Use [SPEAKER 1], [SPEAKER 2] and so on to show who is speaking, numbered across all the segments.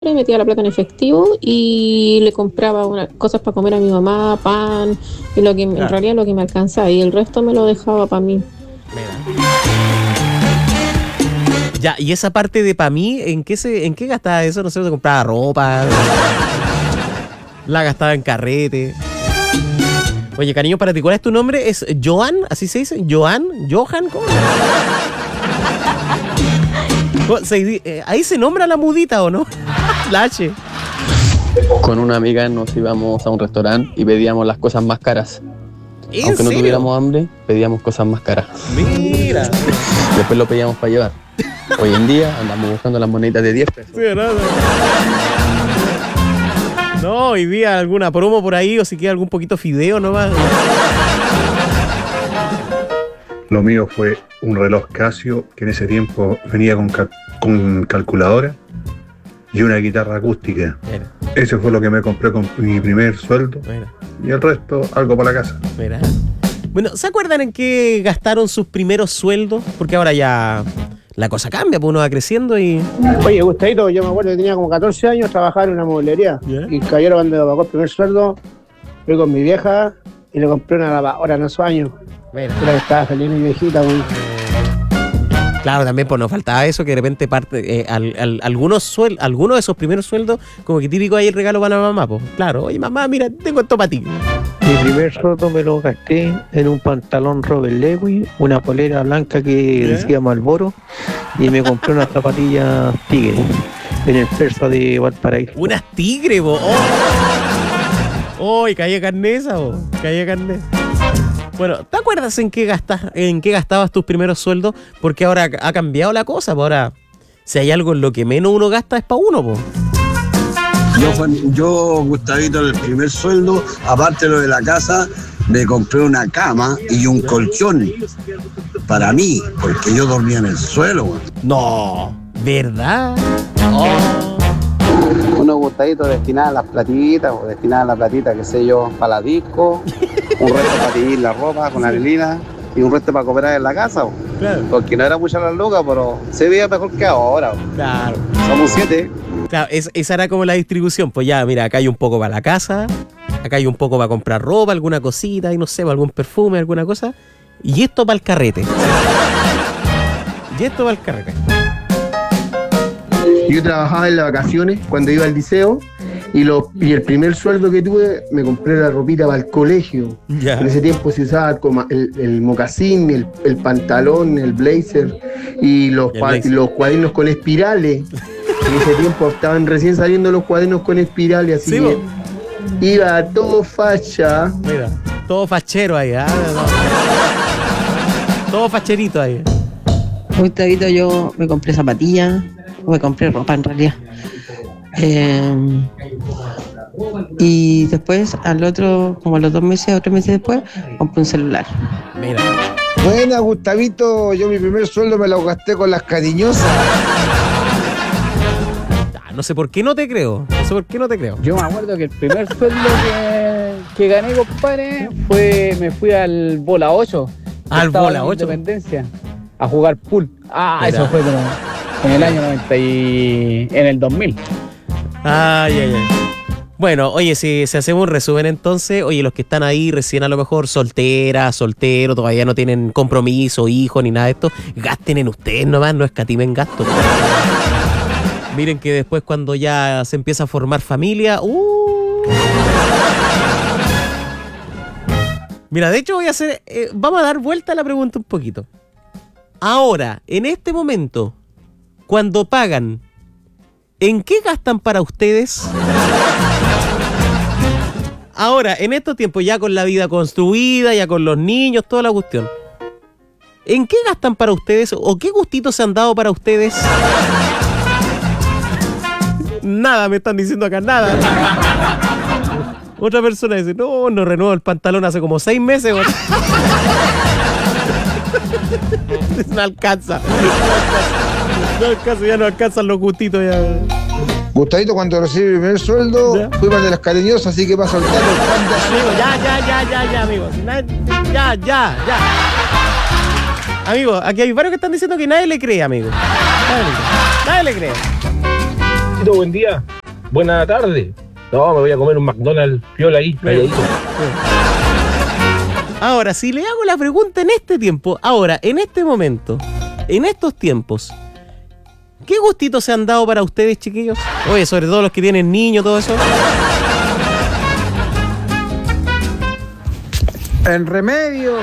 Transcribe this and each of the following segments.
[SPEAKER 1] y metía la plata en efectivo y le compraba cosas para comer a mi mamá, pan, y lo que en realidad lo que me alcanzaba, y el resto me lo dejaba para mí.
[SPEAKER 2] Mira. Ya, y esa parte de para mí, ¿en qué gastaba eso? No sé, se compraba ropa, la gastaba en carrete. Oye, cariño, para ti, ¿cuál es tu nombre? ¿Es Joan? ¿Así se dice? ¿Joan? ¿Johan? ¿Cómo? ¿Ahí se nombra la mudita o no? La H.
[SPEAKER 3] Con una amiga nos íbamos a un restaurante y pedíamos las cosas más caras. Aunque no tuviéramos hambre, pedíamos cosas más caras.
[SPEAKER 2] Mira.
[SPEAKER 3] Después lo pedíamos para llevar. Hoy en día andamos buscando las moneditas de 10 pesos.
[SPEAKER 2] Sí, no, hoy día alguna promo por ahí o si queda algún poquito fideo nomás.
[SPEAKER 4] Lo mío fue un reloj Casio que en ese tiempo venía con calculadora y una guitarra acústica.
[SPEAKER 2] Mira.
[SPEAKER 4] Eso fue lo que me compré con mi primer sueldo.
[SPEAKER 2] Mira.
[SPEAKER 4] Y el resto, algo para la casa.
[SPEAKER 2] Mira. Bueno, ¿se acuerdan en qué gastaron sus primeros sueldos? Porque ahora ya la cosa cambia, pues uno va creciendo y...
[SPEAKER 5] Oye, Gustavito, yo me acuerdo que tenía como 14 años, trabajaba en una mueblería.
[SPEAKER 2] ¿Yeah?
[SPEAKER 5] Y caballero, cuando me pagó el primer sueldo, fui con mi vieja y le compré una lavadora en esos años.
[SPEAKER 2] Mira.
[SPEAKER 5] Era que estaba feliz mi viejita, güey.
[SPEAKER 2] Claro, también pues nos faltaba eso, que de repente algunos de esos primeros sueldos, como que típico ahí el regalo para la mamá, pues. Claro, oye mamá, mira, tengo esto para ti.
[SPEAKER 6] Mi primer sueldo me lo gasté en un pantalón Robert Lewis, una polera blanca que decía Marlboro, y me compré unas zapatillas Tigre en el Persa de Valparaíso.
[SPEAKER 2] Unas Tigre, vos. ¡Oh! Calle Carnesa, vos. Calle Carnesa. Bueno, ¿te acuerdas en qué gastabas tus primeros sueldos? Porque ahora ha cambiado la cosa, pues ahora si hay algo en lo que menos uno gasta es para uno, pues.
[SPEAKER 7] Yo, Gustavito, el primer sueldo, aparte de lo de la casa, me compré una cama y un colchón para mí, porque yo dormía en el suelo, güey.
[SPEAKER 2] No, ¿verdad? Oh.
[SPEAKER 8] Unos gustaditos destinados a las platitas, o destinadas a la platita, qué sé yo, para la disco, un resto para teñir la ropa con arelina y un resto para cooperar en la casa, bo.
[SPEAKER 2] Claro.
[SPEAKER 8] Porque no era mucha la lucas, pero se veía mejor que ahora, bo.
[SPEAKER 2] Claro.
[SPEAKER 8] Somos 7.
[SPEAKER 2] Claro, esa era como la distribución. Pues ya, mira, acá hay un poco para la casa, acá hay un poco para comprar ropa, alguna cosita, y no sé, algún perfume, alguna cosa. Y esto para el carrete. Y esto para el carrete.
[SPEAKER 5] Yo trabajaba en las vacaciones cuando iba al liceo y el primer sueldo que tuve me compré la ropita para el colegio.
[SPEAKER 2] Ya.
[SPEAKER 5] En ese tiempo se usaba como el mocasín, el pantalón, el blazer y los cuadernos con espirales. En ese tiempo estaban recién saliendo los cuadernos con espirales, así
[SPEAKER 2] sí,
[SPEAKER 5] que iba todo facha.
[SPEAKER 2] Mira, todo fachero ahí, ¿eh? Todo facherito ahí.
[SPEAKER 9] Gustavito, yo me compré zapatillas, me compré ropa en realidad. Y después, como a los 2 meses o 3 meses después, compré un celular.
[SPEAKER 2] Mira.
[SPEAKER 10] Buena, Gustavito, yo mi primer sueldo me lo gasté con las cariñosas.
[SPEAKER 2] No sé por qué no te creo.
[SPEAKER 11] Yo me acuerdo que el primer sueldo que gané, compadre, me fui al Bola 8.
[SPEAKER 2] ¿Al Bola 8?
[SPEAKER 11] Independencia, a jugar pool.
[SPEAKER 2] Mira.
[SPEAKER 11] Eso fue en el año 90 y en el 2000.
[SPEAKER 2] Ay. Bueno, oye, si hacemos un resumen entonces, oye, los que están ahí recién a lo mejor soltero, todavía no tienen compromiso, hijo, ni nada de esto, gasten en ustedes nomás, no escatimen gastos. Miren que después cuando ya se empieza a formar familia, Mira, de hecho vamos a dar vuelta a la pregunta un poquito. Ahora, en este momento, cuando pagan, ¿en qué gastan para ustedes? Ahora, en estos tiempos, ya con la vida construida, ya con los niños, toda la cuestión. ¿En qué gastan para ustedes? ¿O qué gustitos se han dado para ustedes? Nada, me están diciendo acá, nada. Otra persona dice, no renuevo el pantalón hace como 6 meses. No alcanza. Ya no alcanzan los gustitos ya.
[SPEAKER 10] Gustavito, cuando recibí mi primer sueldo, fui para de las cariñosas, así que para soltar el pan de...
[SPEAKER 2] Amigo, ya. Amigo, aquí hay varios que están diciendo que nadie le cree, amigo. Nadie le cree.
[SPEAKER 12] Aldo, buen día. Buena tarde. No, me voy a comer un McDonald's piola ahí, calladito.
[SPEAKER 2] Ahora, si le hago la pregunta en este tiempo, ahora, en este momento, en estos tiempos, ¿qué gustitos se han dado para ustedes, chiquillos? Oye, sobre todo los que tienen niños, todo eso.
[SPEAKER 11] En remedio.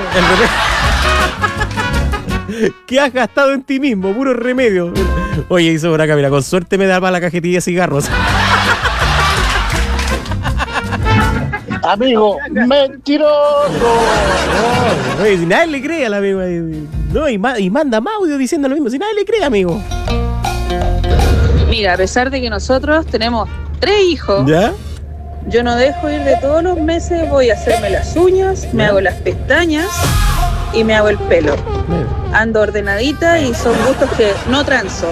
[SPEAKER 2] ¿Qué has gastado en ti mismo? Puro remedio. Oye, hizo por acá, mira, con suerte me da para la cajetilla de cigarros.
[SPEAKER 13] Amigo, mentiroso.
[SPEAKER 2] No, oye, si nadie le cree al amigo ahí. No, y manda más audio diciendo lo mismo. Si nadie le cree, amigo.
[SPEAKER 14] Mira, a pesar de que nosotros tenemos 3 hijos,
[SPEAKER 2] ¿ya?
[SPEAKER 14] Yo no dejo ir de todos los meses, voy a hacerme las uñas, me hago las pestañas y me hago el pelo. Ando ordenadita y son gustos que no transo.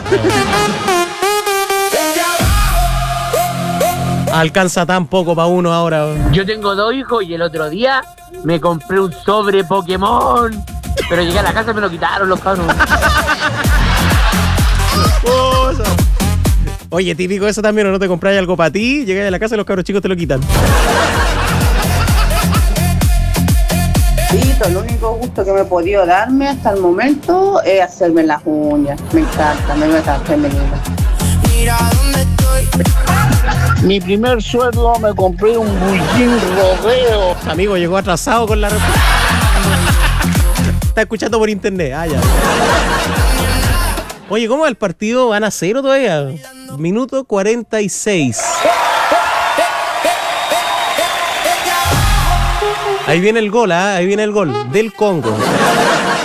[SPEAKER 2] Alcanza tan poco para uno ahora.
[SPEAKER 15] Yo tengo 2 hijos y el otro día me compré un sobre Pokémon. Pero llegué a la casa y me lo quitaron los cabros.
[SPEAKER 2] Oye, típico eso también, ¿o no te compráis algo para ti? Llegáis a la casa y los cabros chicos te lo quitan.
[SPEAKER 16] Sí, el único gusto que me he podido darme hasta el momento es hacerme las uñas. Me encanta, me tan femenina.
[SPEAKER 13] Mira dónde estoy. Mi primer sueldo me compré un bullín rodeo.
[SPEAKER 2] Amigo, llegó atrasado con la respuesta. Está escuchando por internet. Ah, ya. Oye, ¿cómo va el partido? ¿Van a 0 todavía? Minuto 46. Ahí viene el gol, ¿ah? Ahí viene el gol del Congo.